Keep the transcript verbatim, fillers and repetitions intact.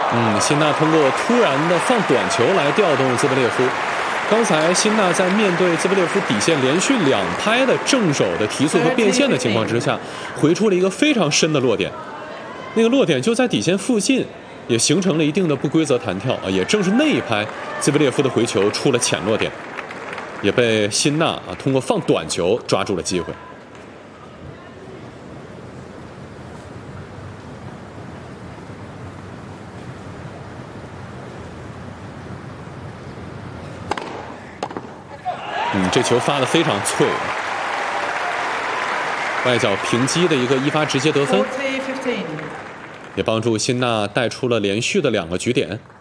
嗯，辛纳通过突然的放短球来调动兹维列夫。刚才辛纳在面对兹维列夫底线连续两拍的正手的提速和变线的情况之下，回出了一个非常深的落点，那个落点就在底线附近，也形成了一定的不规则弹跳啊。也正是那一拍，兹维列夫的回球出了浅落点，也被辛纳啊通过放短球抓住了机会。嗯，这球发得非常脆，外角平击的一个一发直接得分，也帮助辛纳带出了连续的两个局点。